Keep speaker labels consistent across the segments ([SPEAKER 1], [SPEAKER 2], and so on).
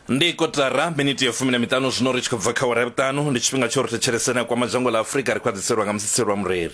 [SPEAKER 1] Ndi kotara miniti ya 15 zvino ri chikubva kha awara ya 5 ndi chifhinga cho ri tetshelesana kwa madzhango la Afrika ri khwadziselwa nga musisiro wa mureri.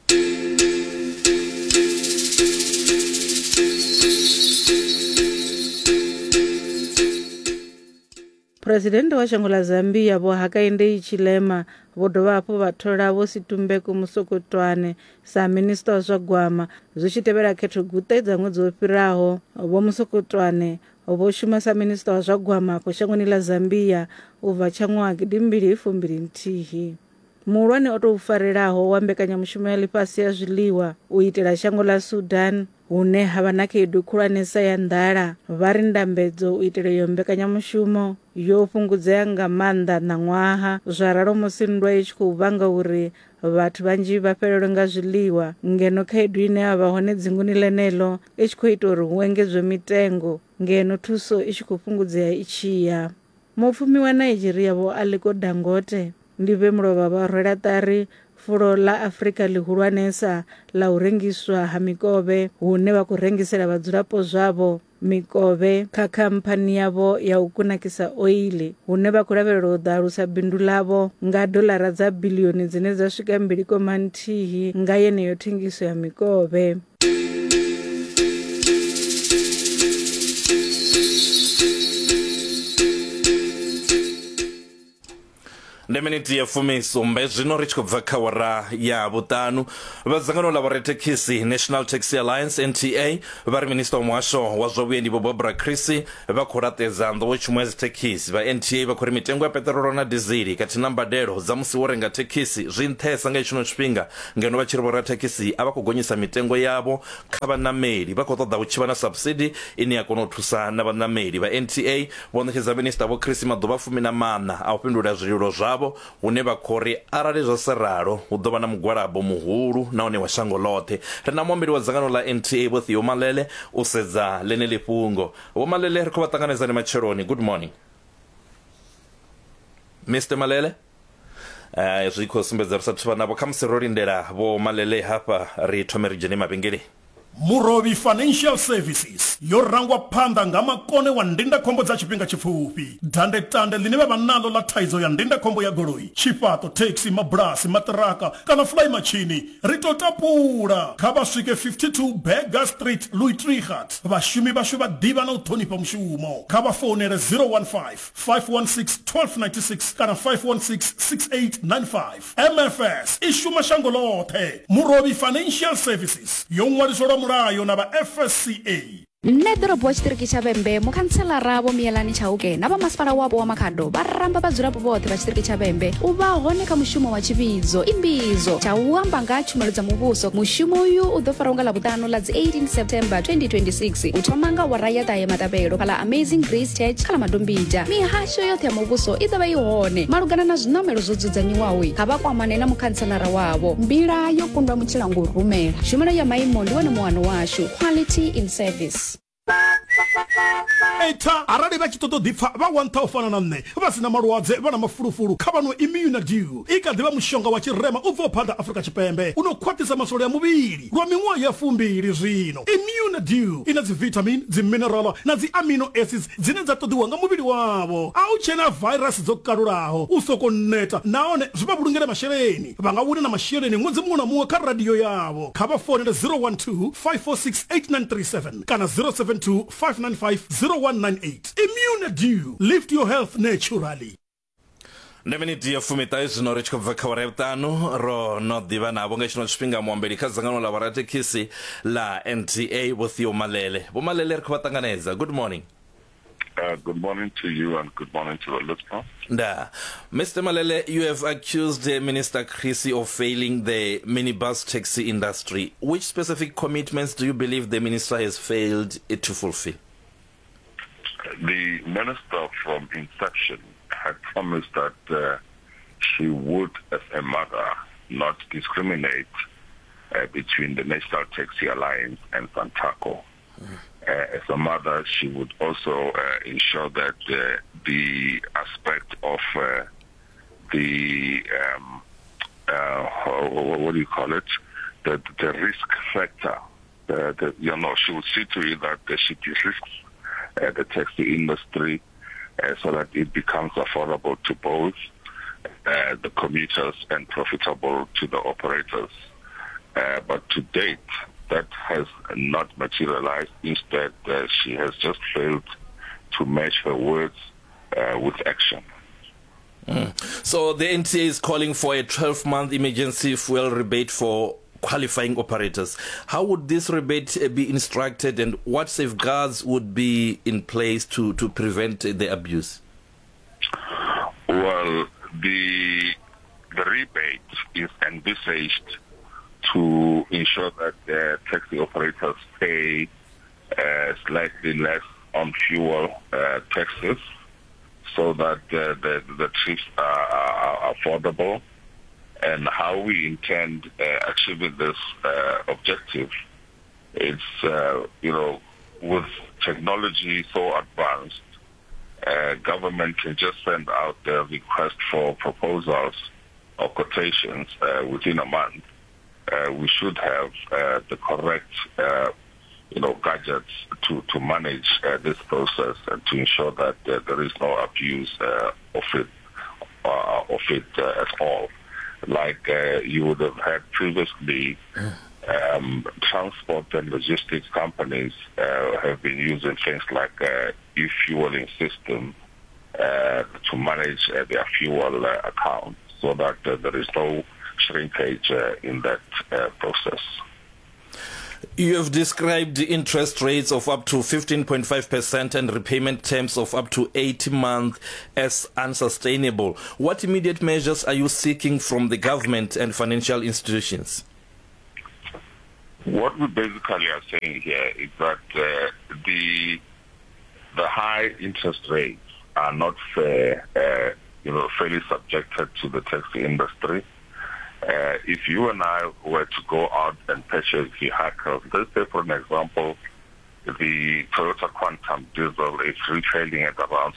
[SPEAKER 2] Presidente wa shango la Zambia Vho Hakainde Hichilema vho dovha hafhu vha thola Vho Situmbeko Musokotwane sa minista wa zwa gwama zwi tshi tevhela khetho guṱe dza ṅwedzi wo fhiraho. Vho Musokotwane vho shuma sa minista wa zwa gwama afho shangoni la Zambia u bva tsha ṅwaha 2021. Muhulwane o tou farelaho wa mbekanyamushumo ya ḽifhasi ya zwiḽiwa u itela shango la Sudan hune havha na khaedu khulwanesa ya nḓala vha ri ndambedzo u itela iyo mbekanyamushumo yo fhungudzea nga maanḓa ṋaṅwaha zwa ralo musi nndwa i tshi khou vhanga uri vhathu vhanzhi vha fhelelwe nga zwiḽiwa ngeno khaedu ine ya vha hone dzinguni ḽeneḽo i tshi khou ita uri hu engedzwe mitengo ngeno thuso i tshi khou fhungudzea i tshi ya. Mupfumi wa Nigeria Vho Aliko Dangote ndi vhe mulovha vha rwela ṱari fulo la Afrika ḽihulwanesa ḽa u rengiswa ha mikovhe hune vha khou rengisela vhadzulapo zwavho mikovhe kha khamphani yavho ya u kunakisa oili hune vha khou lavhelela u ḓalusa bindu ḽavho nga doḽara dza biḽioni dzine dza swika 2.1 nga yeneyo thengiso ya mikovhe.
[SPEAKER 1] Ndi miniti ya 17 zvino ri tshi khou bva kha awara ya 5 vha dzangano la vhorathekhisi National Taxi Alliance NTA vha ri minista wa muhasho wa zwa vhuendi Vho Barbara Creecy vha khou laṱedza nḓowetshumo ya dzithekhisi. Vha NTA vha khou ri mitengo ya peṱirolo na dizili khathihi na mbadelo dza musi wo renga thekhisi zwi nṱhesa nga tshino tshifhinga ngeno vha tshi ri vhorathekhisi a vha khou gonyisa mitengo yavho kha vhaṋameli vha khou ṱoḓa u tshi vha na subsidy ine ya kona u thusa na vhaṋameli. Vha NTA vho ṋetshedza minista Vho Creecy maḓuvha 14 a u fhindula zwililo zwavho hune vha khori arali zwa sa ralo hu ḓo vha na mugwalabo muhulu nahone wa shango ḽoṱhe. Ri na muambeli wa dzangano la NTA Vho Theo Malele u sedza ḽeneḽi fhungo. Vho Malele ri khou vha ṱanganedzani matsheloni. Good morning Mr. Malele. Zwi khou sumbedza ri sathu vha navho kha musi ro lindela Vho Malele hafha ri thome ri dzhene mavhengeleni.
[SPEAKER 3] Murobi Financial Services yo rangwa phanḓa nga makone wa ndindakhombo dza tshifhinga tshipfufhi. Dandetande ḽine vha vha naḽo ḽa thaidzo ya ndindakhombo ya goloi, tshifhaṱo, taxi, mabulasi, maṱiraka kana fly machine ri tou tapula kha vha swike 52 Berger Street, Louis Trichardt. Vhashumi vhashu vha ḓivha na u ṱhonifha mushumo. Kha vha founele 015 516 1296 kana 516 6895. MFS i shuma shango ḽoṱhe. Murobi Financial Services yo ṅwaliswa mulayo na vha FSCA.
[SPEAKER 4] Nne ḓorobo wa tshiṱiriki tsha Vhembe mukhanselara Vho Miyelani Chauke na vha masipala wapo wa Makhado vha ramba vhadzulapo vhoṱhe vha tshiṱiriki tsha Vhembe u vha hone kha mushumo wa tshivhidzo imbizo tsha u amba nga tshumelo dza muvhuso. Mushumo uyu u ḓo farwa nga ḽavhuṱanu ḽa dzi 18 September 2026 u thoma nga awara ya 9 maṱapelo kha ḽa Amazing Grace Church kha ḽa Madombija. Mihasho yoṱhe ya muvhuso i ḓo vha i hone malugana na zwiṋamelo zwo dzudzanyiwaho kha vha kwamane na mukhanselara wavho. Mbila yo kundwa mutshilanga u rumela tshumelo ya maimo ndi wone muwano washu, quality in service.
[SPEAKER 3] Eta arali vha tshi ṱoḓa ḓipfa vha wantha u fana na nṋe vha sina malwadze vha na mafulufulu kha vha no Immunadew i kha ḓivha mushonga wa tshirema u bva phanḓa Afrika Tshipembe u no khwaṱhisa masole ya muvhili lwa miṅwaha ya 2 zwino. Immunadew ina dzi vitamin, dzi mineral na dzi amino acids dzine dza ṱoḓiwa nga muvhili wavho. A u tshena virus dzo kalulaho u soko neta nahone zwi vha vhulungela masheleni. Vha nga wina na masheleni ṅwedzi muṅwe na muṅwe kha radio yavho. Kha vha fonele 012 546 8937 kana 072 595 0198. Immunadew, lift your health naturally.
[SPEAKER 1] Ndi miniti ya 10 zvino ri tshi khou bva kha awara ya 5 ro no ḓivha navho nga tshino tshifhinga muambeli kha dzangano ḽa vhorathekhisi ḽa NTA Vho Theo Malele. Vho Malele ri khou vha ṱanganedza. Good morning.
[SPEAKER 5] Good morning to you and good morning to the listener.
[SPEAKER 1] Mr. Malele, you have accused Minister Creecy of failing the minibus taxi industry. Which specific commitments do you believe the minister has failed to fulfill?
[SPEAKER 5] The minister from inception had promised that she would, as a mother, not discriminate between the National Taxi Alliance and Santaco. As a mother, she would also ensure that the aspect of the what do you call it? The risk factor. She would see to it that she de-risks the taxi industry so that it becomes affordable to both the commuters and profitable to the operators. But to date, that has not materialized. Instead, she has just failed to match her words with action.
[SPEAKER 1] So the NTA is calling for a 12-month emergency fuel rebate for qualifying operators. How would this rebate be instructed, and what safeguards would be in place to prevent the abuse?
[SPEAKER 5] Well, the rebate is envisaged to ensure that the taxi operators pay slightly less on fuel taxes, so that the trips are affordable. And how we intend achieving this objective is, with technology so advanced, government can just send out the request for proposals or quotations within a month. We should have the correct gadgets to manage this process and to ensure that there is no abuse of it at all. Like you would have had previously, transport and logistics companies have been using things like e-fueling system to manage their fuel account, so that there is no shrinkage in that process.
[SPEAKER 1] You have described the interest rates of up to 15.5% and repayment terms of up to 80 months as unsustainable. What immediate measures are you seeking from the government and financial institutions?
[SPEAKER 5] What we basically are saying here is that the high interest rates are not fair, fairly subjected to the taxi industry. If you and I were to go out and purchase vehicles, let's say for an example, the Toyota Quantum diesel is retailing at around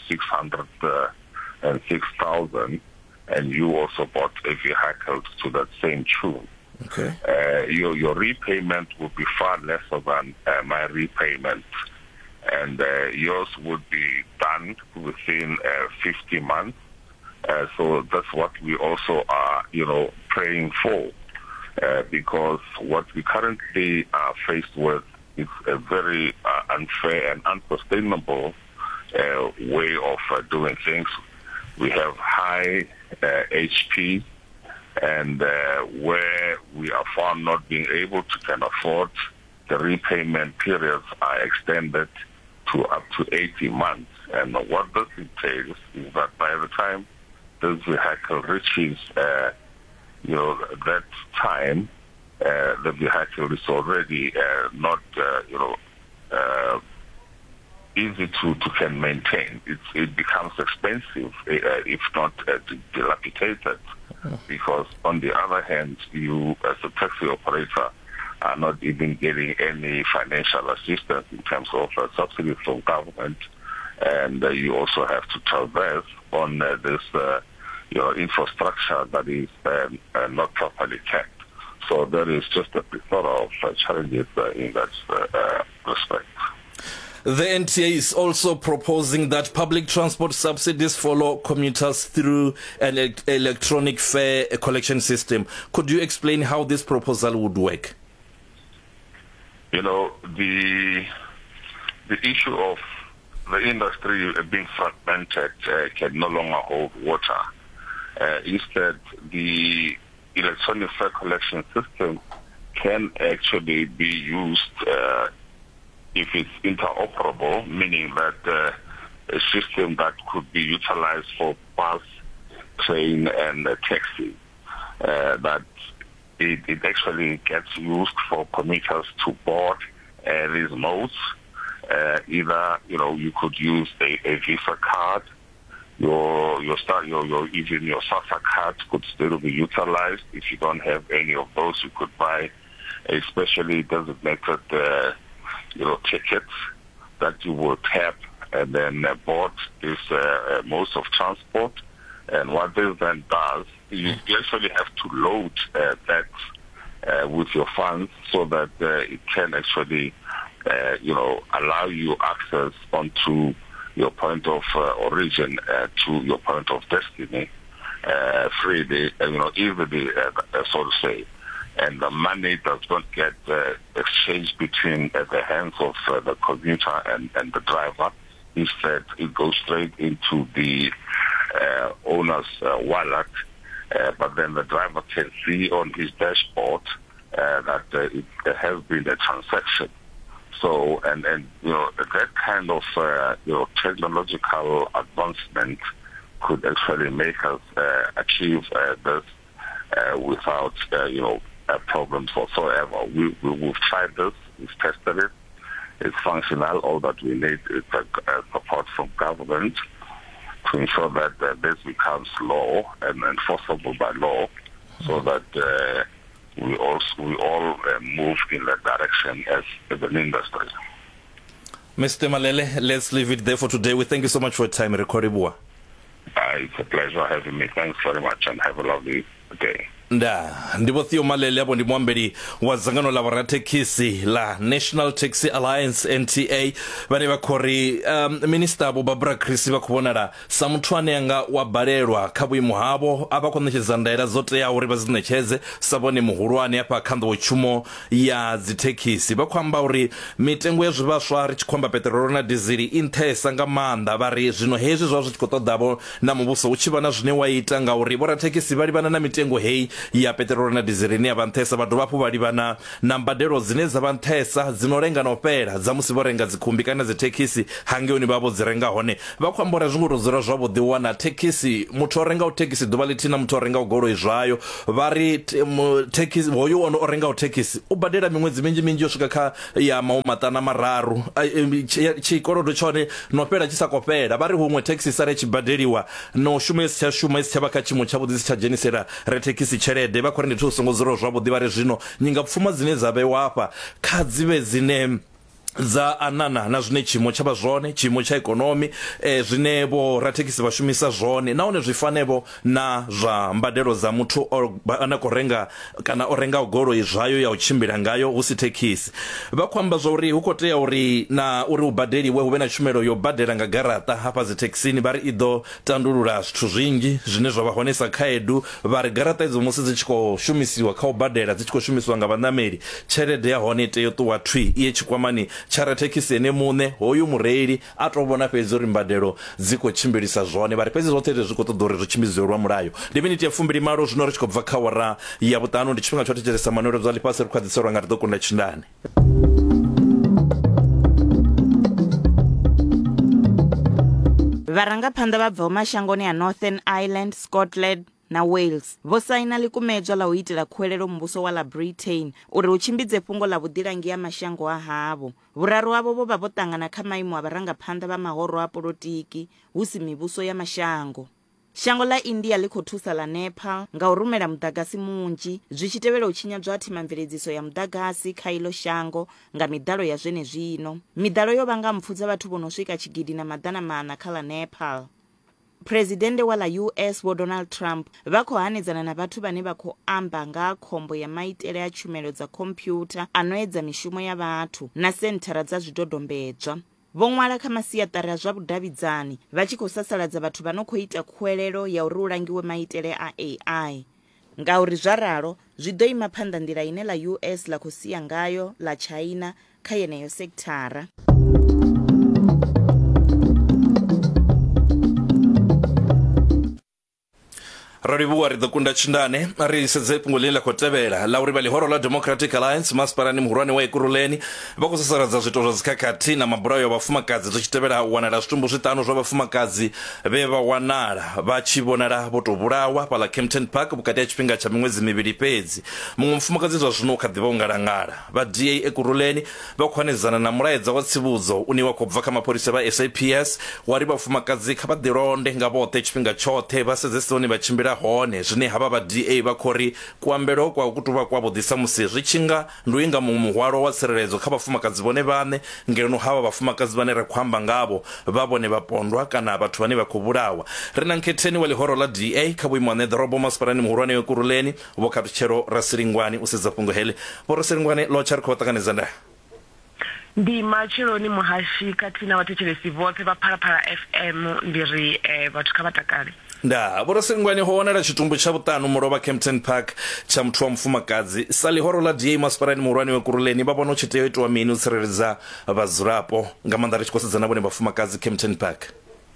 [SPEAKER 5] 606,000, and you also bought a vehicle to that same tune.
[SPEAKER 1] Okay.
[SPEAKER 5] Your repayment would be far lesser than my repayment, and yours would be done within 50 months. So that's what we also are, praying for, because what we currently are faced with is a very unfair and unsustainable way of doing things. We have high HP, and where we are found not being able to can afford, the repayment periods are extended to up to 80 months. And what this entails is that by the time this vehicle reaches, that time, the vehicle is already not, easy to can maintain. It becomes expensive, if not dilapidated, because on the other hand, you as a taxi operator are not even getting any financial assistance in terms of subsidies from government, and you also have to traverse on this infrastructure that is not properly kept. So there is just a plethora of challenges in that respect.
[SPEAKER 1] The NTA is also proposing that public transport subsidies follow commuters through an electronic fare collection system. Could you explain how this proposal would work?
[SPEAKER 5] The issue of the industry being fragmented can no longer hold water. Instead, the electronic fare collection system can actually be used if it's interoperable, meaning that a system that could be utilized for bus, train, and taxi, that it actually gets used for commuters to board these modes. Either you could use a Visa card, your even your SASA card could still be utilized. If you don't have any of those, you could buy a specially designated tickets that you will tap and then board this modes of transport. And what this then does, you actually have to load that with your funds so that it can actually allow you access onto your point of origin to your point of destiny freely, easily, so to say. And the money does not get exchanged between the hands of the commuter and the driver. Instead, it goes straight into the owner's wallet, but then the driver can see on his dashboard that it has been a transaction. So, and that kind of technological advancement could actually make us achieve this without problems whatsoever. We've tried this, we've tested it. It's functional. All that we need is support from government to ensure that this becomes law and enforceable by law, so that we all move in that direction as an industry.
[SPEAKER 1] Mr. Malele, let's leave it there for today. We thank you so much for your time, Rekoribua.
[SPEAKER 5] It's a pleasure having me. Thanks very much and have a lovely day.
[SPEAKER 1] Ndipo Theo Malele hapo ndi mwambiri wa zangano la varatekisi la National Taxi Alliance NTA vane vakori Minister Barbara Chris vakuonara sa muthu ane anga wabalelwa kha vhuimo havo ava khou ṋetshedza ndaela dzo teaho uri vha dzi ṋetshedze sa vhone muhulwane hafha kha nḓowetshumo ya dzithekisi. Vha khou amba uri mitengo ya zwivhaswa ri tshi khou amba peṱirolo na dizili i nṱhesa nga maanḓa. Vha ri zwino hezwi zwa zwi tshi khou ṱoḓavho na muvhuso hu tshi vha na zwine wa ita ngauri vhorathekisi vha livhana na mitengo heyi ya petrol na diesel ine ya vha nṱhesa. Vhathu vhaphu vha livhana na mbadelo dzine dza vha nṱhesa dzino lenga no fhela dza musi vho renga dzikhumbi kana dzithekisi hangeoni vha vho dzi renga hone. Vha khou amba uri zwi ngo dzula zwavhuḓi wana thekisi, muthu o renga u thekisi ḓuvha ḽithihi na muthu o renga u goloi zwayo. Vha ri thekisi hoyo ono o renga u thekisi u badela miṅwedzi minzhi minzhi yo swika kha ya mahumaṱana mararu tshikolodo tshone no fhela tshi sa khou fhela. Vha ri huṅwe thekisi sale tshi badeliwa no shuma isi tsha shuma isi tsha vha kha tshiimo tshavhuḓi si tsha dzhenisela re thekisi tshelede. Vha khou ri ndi thu songo dzula zwavhuḓi. Vha ri zwino nyinga pfuma dzine dza vhewa hafha kha dzivhe dzine dza anana na zwine tshiimo tsha vha zwone, tshiimo tsha ikonomi zwine vho rathekisi vha shumisa zwone, nahone zwi fanevho na zwa mbadelo dza muthu ane khou renga kana o renga goloi zwayo ya u tshimbila ngayo hu si thekisi. Vha khou amba zwa uri hu khou tea uri u badeliwe hu vhe na tshumelo yo badela nga garaṱa hafha dzi thekisini. Vha ri i ḓo tandulula zwithu zwinzhi zwine zwa vha hone sa khaedu. Vha ri garaṱa idzo musi dzi tshi khou shumisiwa kha u badela, dzi tshi khou shumisiwa nga vhaṋameli, tshelede ya hone tea u ṱuwa thwi iye tshikwamani tsha thekisi ene muṋe hoyu mureili a tou vhona fhedzi uri mbadelo dzi khou tshimbilisa zwone. Vha ri fhedzi zwoṱhe zwi khou ṱoḓa uri zwi tshimbidziwe lwa mulayo. Ndi miniti ya 28 zwino ri tshi khou bva kha awara ya vhuṱanu. Ndi tshifhinga tsho thetshelesa manwelo dza ḽifhasi ri khwaḓiselwa nga ri ḓo kunda tshindane.
[SPEAKER 2] Varangaphanḓa vha bvaho mashangoni ya Northern Ireland, Scotland na Wales vho saina ḽikumedzwa ḽa u itela khuwelelo muvhuso wa la Britain uri hu tshimbidze fhungo ḽa vhuḓilangi ya mashango a havho. Vhuraru havho vho vha vho ṱangana kha maimo a vharangaphanḓa vha mahoro a polotiki hu si mivhuso ya mashango. Shango la India ḽi khou thusa ḽa Nepal nga u rumela muḓagasi munzhi zwi tshi tevhela u tshinyadzwa ha thimamveledziso ya muḓagasi kha iḽo shango nga miḓalo ya zwenezwino. Miḓalo yo vhanga mpfu dza vhathu vho no swika tshigidi na maḓana mana kha ḽa Nepal. Presidente wa la US wa Donald Trump vha khou hanedzana na vhathu vhane vha khou amba nga ha khombo ya maitele a tshumelo dza khompyutha ano edza mishumo ya vhathu na senthara dza zwidodombedzwa. Vho ṅwala kha masiaṱari a zwa vhudavhidzani vha tshi khou sasaladza vhathu vha no khou ita khuwelelo ya uri hu langiwe maitele a AI. Ngauri zwa ralo zwi ḓo ima phanḓa nḓila ine la US ḽa khou sia ngayo la China kha yeneyo sekthara.
[SPEAKER 1] Rarivua ri ḓo kunda tshindane ri sedze fhungo ḽine ḽa khou tevhela ḽa uri vha ḽihoro ḽa Democratic Alliance masipalani muhulwane wa Ekurhuleni vha khou sasaladza zwiito zwa dzikhakhathi na mabulayo a vhafumakadzi zwi tshi tevhela u wanala zwitumbu zwiṱanu zwa vhafumakadzi vhe vha wanala vha tshi vhonala vho tou vhulawa fhaḽa Kempton Park vhukati ha tshifhinga tsha miṅwedzi mivhili fhedzi. Muṅwe mufumakadzi zwa zwino u kha ḓivha u ngalangala. Vha DA Ekurhuleni vha khou hanedzana na mulaedza wa tsivhudzo une wa khou bva kha mapholisa vha SAPS wa ri vhafumakadzi kha vha ḓilonde nga vhoṱhe tshifhinga tshoṱhe vha sedzese hone vha tshimbila hone zwine havha vha DA vha khori kuambelo kwa u kutuvha kwa vhuḓisa musi zwi tshinga ndi u inga muhwalo wa tsireledzo kha vhafumakadzi vhone vhaṋe ngeno havha vhafumakadzi vhane ra khou amba ngavho vha vhone vhapondwa kana vhathu vhane vha khou vhulawa. Ri na nkhetheni wa ḽihoro ḽa DA kha vhuimo ha Neḓorobo masipalani muhulwane wa Ekurhuleni vho Khathuthelo Rasilingwani u sedza fhungo heḽi. Vho Rasilingwani ḽo tsha ri khou ṱanganedza nda.
[SPEAKER 6] ndi matshiloni muhashi kati na vhathetshelesi vhoṱhe vha Phalaphala FM ndi ri vhathu kha vha takale.
[SPEAKER 1] Nda Vhorasenngwane ho wanala tshitumbu tsha vhuṱanu mulovha Kempton Park tsha muthu wa mufumakadzi sa ḽihoro ḽa DA masipalani muhulwane wa Ekurhuleni vha vhona u tshi tea u itiwa mini u tsireledza vhadzulapo nga maanḓa ri tshi khou sedza na vhone vhafumakadzi Kempton Park?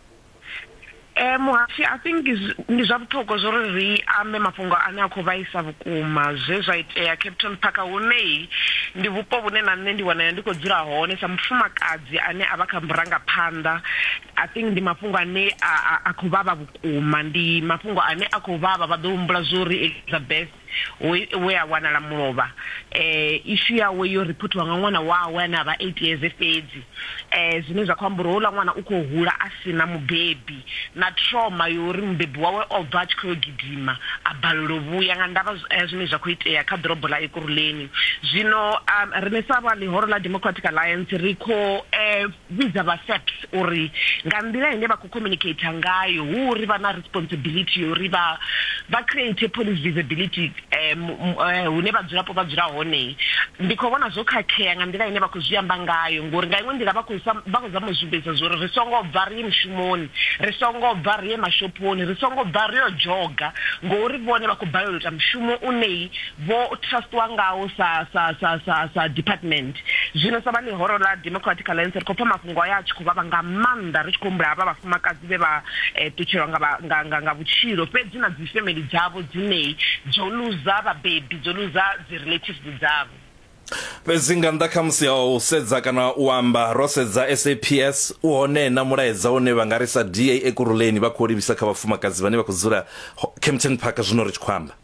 [SPEAKER 6] Muhashi, I think ndi zwa vhuṱhogwa zwo ri ambe mafhungo ane a khou vhaisa vhukuma zwe zwa itea Kempton Park hune ndi vhupo vhune na nṋe ndi wana ndi khou dzula hone sa mufumakadzi ane a vha kha murangaphanḓa. I think ndi mafhungo ane a khou vhavha vhukuma, ndi mafhungo ane a khou vhavha vha ḓo humbula zori Elizabeth we a wanala mulovha issue yawe yo reportiwa nga ṅwana wawe ane a vha 8 years fhedzi zwine zwa khou amba uri houḽa ṅwana u khou hula a sina mubebi na trauma yori mubebi wawe o bva a tshi khou gidima a balelwa vhuya nga ndavha zwine zwa khou itea kha ḓorobo ḽa Ekurhuleni. Zwino rine sa vha ḽihoro ḽa Democratic Alliance ri khou vhidza vha SAPS uri nga nḓila ine vha khou communicate ngayo hu uri vha na responsibility yori vha create police visibility hune vhadzulapo vha dzula hone. Ndi khou vhona zwo khakhea nga nḓila ine vha khou zwi amba ngayo ngori nga iṅwe nḓila vha khou zama u sumbedza zori ri songo bva ri ye mushumoni, ri songo bva ri ye mashophoni, ri songo bva ri yo joga ngori vhone vha khou balelwa u ita mushumo une vho trustiwa ngawo sa department. Zwino sa vha ḽihoro ḽa Democratic Alliance ri khou pfa mafhungo aya a tshi khou vhavha nga maanḓa ri tshi khou humbula havha vhafumakadzi vhe vha ṱutshelwa nga vhutshilo fhedzi na dzi family dzavho dzine dzo luza vhabebi dzo luza dzi relatives dzavho.
[SPEAKER 1] Fhedzi nga nnḓa kha musi u sedza kana u amba ro sedza SAPS u hone na mulaedza une vha nga ri sa DA Ekurhuleni vha khou livhisa kha vhafumakadzi vhane vha khou dzula Kempton Park zwino ri tshi khou amba.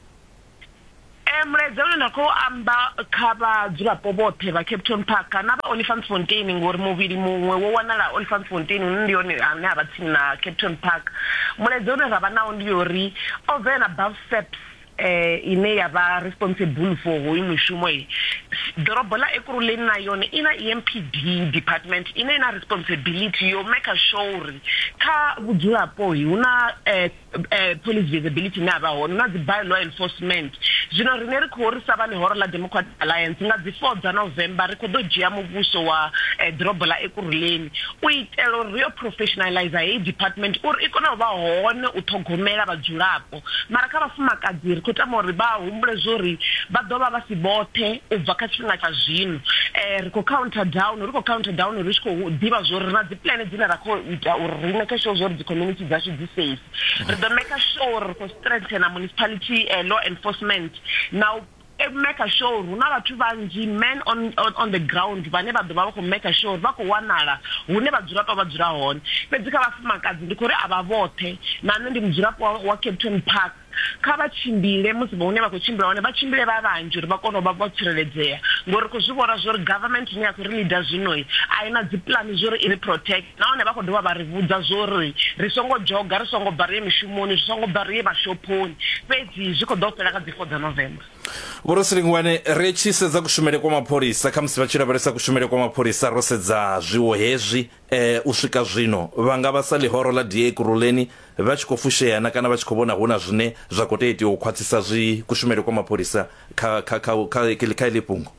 [SPEAKER 6] Mulaedza une nda khou amba kha vhadzulapo vhoṱhe vha Kempton Park na vha Olifantsfontein ngori muvhili muṅwe wo wanala Olifantsfontein ndi yone ane a vha tsini na Kempton Park. Mulaedza une ra vha nawo ndi yori over and above SAPS ine ya vha responsible for hoyu mushumo ḓorobo ḽa Ekurhuleni na yone ina EMPD department ine ina responsibility yo make sure kha vhudzulapo hu na police visibility na vha hone na dzi by law enforcement. Zwino rine ri khou ri sa vha ḽihoro ḽa Democratic Alliance nga dzi 4 dza November ri khou ḓo dzhia muvhuso wa ḓorobo ḽa Ekurhuleni u itela uri ri yo professionalize heyi department uri i kone u vha hone u ṱhogomela vhadzulapo. Mara kha vhafumakadzi ri khou tama uri vha humbule zori vha ḓo vha vha si vhoṱhe u bva kha tshifhinga tsha zwino. Ri khou counter down ri tshi khou ḓivha zori na dzi plan dzine ra khou ita uri ri make sure zori dzi community dzashu dzi safe. Ri ḓo make sure ri khou strengthen municipality law enforcement. Now make sure hu na vhathu vhanzhi men on the ground vhane vha ḓo vha khou make sure vha khou wanala hune vhadzulapo vha dzula hone. Fhedzi kha vhafumakadzi ndi khou ri a vha vhoṱhe na nṋe ndi mudzulapo wa Kempton Park kha vha tshimbile musi hune vha khou tshimbila hone vha tshimbile vha vhanzhi uri vha kone u vha vho tsireledzea ngori khou zwi vhona zwo ri government ine ya khou ri leader zwino a i na dzi plan zwo ri i ri protect nahone vha khou dovha vha ri vhudza zwo ri ri songo joga ri songo bva ri ye mishumoni ri songo bva ri ye mashophoni fhedzi zwi khou ḓo fhela kha dzi 4 dza November.
[SPEAKER 1] Vhorasenngwane ri tshi sedza kushumele kwa mapholisa kha musi vha tshi lavhelesa kushumele kwa mapholisa ro sedza zwiwo hezwi u swika zwino vha nga vha sa ḽihoro ḽa DA Ekurhuleni vha tshi khou fushea na kana vha tshi khou vhona huna zwine zwa khou tea u khwaṱhisa zwi kushumele kwa mapholisa kha iḽi fhungo.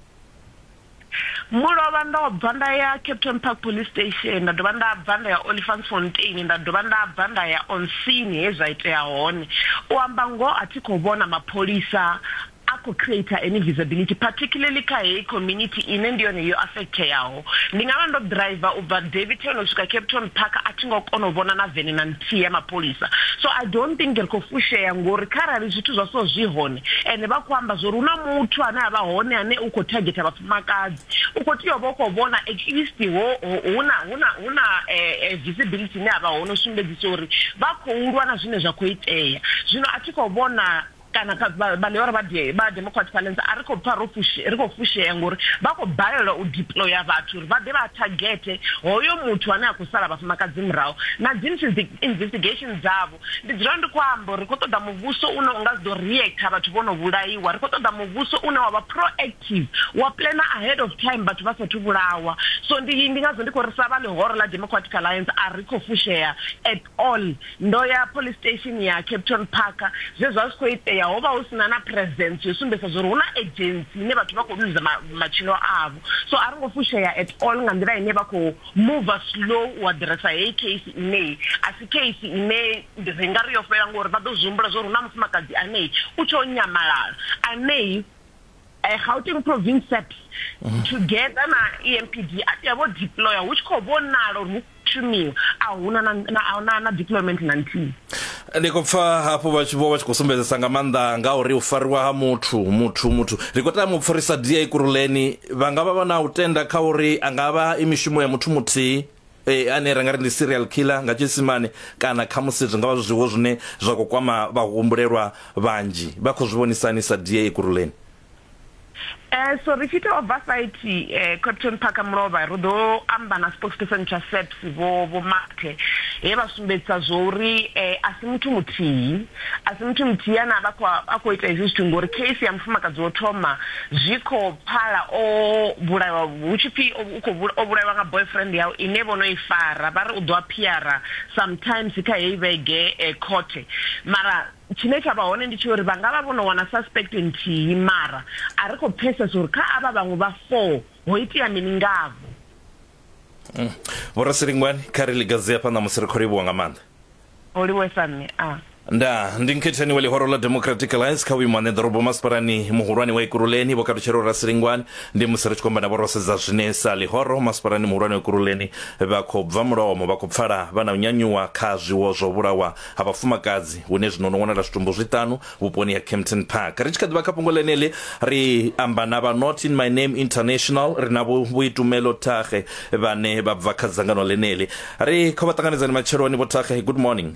[SPEAKER 6] Mulovha ndo bva nda ya Kempton Park Police Station nda dovha nda bva nda ya Olifantsfontein nda dovha nda bva nda ya Onsini he zwa itea hone u amba ngoho a thi khou vhona mapholisa a khou create any visibility particularly kha heyi community ine ndi yone yo affecteaho. Ndi nga vha ndo driver u bva Daveyton u swika Kempton Park a thi ngo kona u vhona na veni na nthihi ya mapholisa. So I don't think ri khou fushea ngori kharali zwithu zwa so zwi hone ene vha khou amba zori una muthu ane a vha hone ane u khou targeta vhafumakadzi u khou tea u vha u khou vhona at least huna visibility ine a vha hone u sumbedzisa uri vha khou lwa na zwine zwa khou itea. Zwino a thi khou vhona kana baḽihoro ba Democratic Alliance a ri khou pfa ri khou fushea ngori vha khou balelwa u deploya vhathu uri vha ḓe vha targete hoyo muthu ane a khou sala vhafumakadzi murahu na dzi investigation dzavho. Ndi dzula ndi khou amba ri khou ṱoḓa muvhuso une u nga si ḓo reacta vhathu vho no vhulaiwa ri khou ṱoḓa muvhuso une wa vha proactive wa plana ahead of time vhathu vha sathu vhulawa. So ndi ngazwo ndi khou ri sa vha ḽihoro ḽa Democratic Alliance a ri khou fushea at all. Ndo ya police station ya Kempton Park zwe zwa zwi khou itea fushea ho vha hu sina na presence yo sumbedza zwo ri hu na agency ine vhathu vha khou luza matshilo avho, so a ri ngo fushea at all nga nḓila ine vha khou move slow u addressa heyi case ine a si case ine ri nga ri yo fhela ngori vha ḓo zwi humbula zwo ri hu na mufumakadzi ane u tsho nyamalala ane Gauteng province SAPS together na EMPD ati yavo deploy hu tshi khou vhonala uri hu shumiwa a huna na deployment na nthihi.
[SPEAKER 1] Ndi khou pfa hafho vha tshi khou sumbedzesa nga maanḓa nga uri u fariwa ha muthu ri khou tama u pfurisa DA Kuruleni vha nga vha na u tenda kha uri a nga vha i mishumo ya muthu muthihi ane ra nga ri ndi serial killer nga tshisimane kana kha musi zwi nga vha zwiwo zwine zwa khou kwama vhahumbulelwa vhanzhi vha khou zwi vhonisani sa DA Kuruleni?
[SPEAKER 6] So ri tshi ita oversight Captain Phaka Mlova ri ḓo amba na spokesperson tsha SAPS vho Mathe he vha sumbedza zori a si muthu muthihi ane a khou ita hezwi zwithu ngori case ya mufumakadzi wo thoma zwi khou phala o vhulaiwa hu tshi pfi o vhulaiwa nga boyfriend yawe ine vhono i fara vha ri u ḓo appeara sometimes kha heyi vhege court mara tshine tsha vha hone ndi tshi uri vha nga vha vhono wana suspect nthihi mara a ri khou pfesesa uri kha avha vhaṅwe vha 4 ho itea mini ngavho.
[SPEAKER 1] Vho Rasiringwani kha ri ligazea phanḓa musi ri khou livhuwa nga maanḓa.
[SPEAKER 6] Ho livhuwesa nne
[SPEAKER 1] nda ndi nkhethani wa lihoro la Democratic Alliance kha vhuimane ḓorobo masipalani muhulwane wa Ikuruleni vho Katutshelo Rasiringwani ndi musi ri tshi khou amba na vho rosedza zwine sa lihoro masipalani muhulwane wa Ikuruleni vha khou bva mulomo vha khou pfala vha na u nyanyuwa kha zwiwo zwo vhulawa ha vhafumakadzi hune zwino no wanala zwitumbu zwiṱanu vhuponi ya Kempton Park. Ri tshi kha ḓivha kha fhungo ḽeneḽi ri amba na vha Not in My Name International ri na Vhuitumelo Thage vhane vha bva kha dzangano ḽeneḽi ri khou vha ṱanganedzani matsheloni vho Thage. Good morning.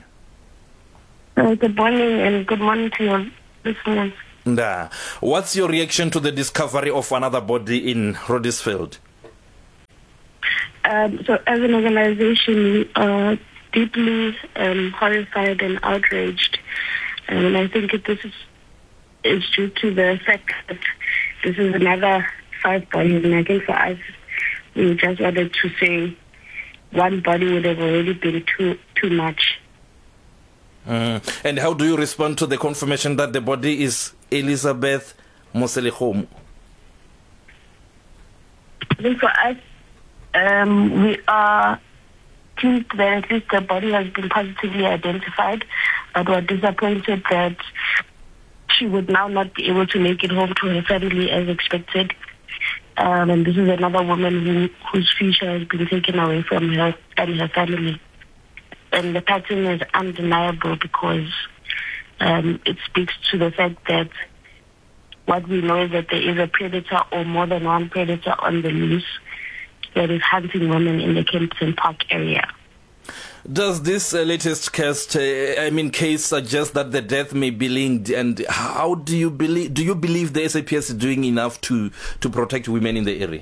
[SPEAKER 7] Good morning and good morning to your listeners.
[SPEAKER 1] Nda, what's your reaction to the discovery of another body in Rodisfield?
[SPEAKER 7] So as an organization, we are deeply horrified and outraged. And I think this is due to the fact that this is another 5 bodies. And I think for us, we just wanted to say one body would have already been too much.
[SPEAKER 1] And how do you respond to the confirmation that the body is Elizabeth Moselekgomo?
[SPEAKER 7] I think for us, we are pleased that at least the body has been positively identified, but we're disappointed that she would now not be able to make it home to her family as expected. And this is another woman whose future has been taken away from her and her family. And the pattern is undeniable because it speaks to the fact that what we know is that there is a predator or more than one predator on the loose that is hunting women in the Kempton Park area.
[SPEAKER 1] Does this latest case suggest that the death may be linked? And how do you believe the SAPS is doing enough to protect women in the area?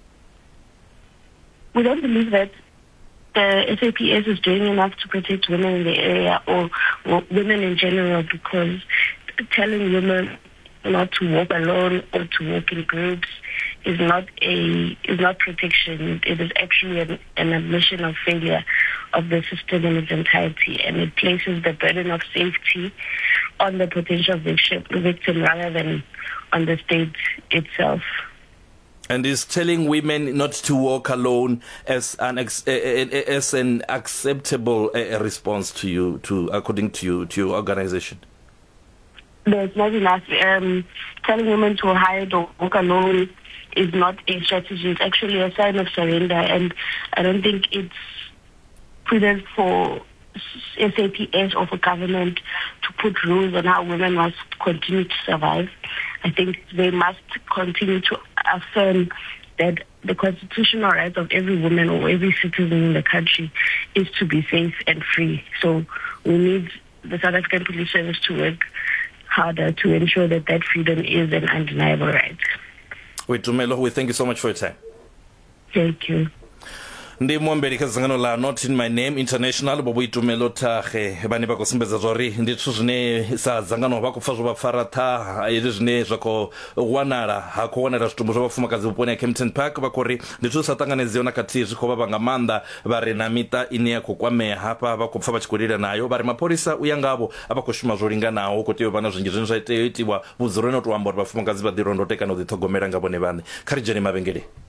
[SPEAKER 7] We don't believe that the SAPS is doing enough to protect women in the area or women in general, because telling women not to walk alone or to walk in groups is not protection. It is actually an admission of failure of the system in its entirety, and it places the burden of safety on the potential victim rather than on the state itself.
[SPEAKER 1] And is telling women not to walk alone as an acceptable response to you, according to your organization?
[SPEAKER 7] There's not enough. Telling women to hide or walk alone is not a strategy. It's actually a sign of surrender, and I don't think it's prudent for SAPS or for government to put rules on how women must continue to survive. I think they must continue to affirm that the constitutional right of every woman or every citizen in the country is to be safe and free. So we need the South African Police Service to work harder to ensure that that freedom is an undeniable right.
[SPEAKER 1] Vhuitumelo, we thank you so much for your time.
[SPEAKER 7] Thank you.
[SPEAKER 1] ndi muombeli kha dzangano la Not in My Name International Bobo Itumelo Thage vhane vha khou sumbedza zwauri ndi zwithu zwine sa dzangano vha khou pfa zwo vha fara ṱhaha izwi zwine zwa khou wanala ha khou wanala zwitumbu zwa vhafumakadzi vhuponi ha Kempton Park vha khou ri ndi zwithu sa ṱanganedziho na khathihi zwi khou vha nga maanḓa vha re na miṱa ine ya khou kwamea hafha vha khou pfa vha tshi khou lila nayo vha ri mapholisa u ya ngavho a vha khou shuma zwo linganaho khou tea u vha na zwinzhi zwine zwa tea u itiwa vhudzuloni u tou amba uri vhafumakadzi vha ḓirondoteka na u ḓiṱhogomela nga vhone vhaṋe. Kha ri dzhene mavhengeleni.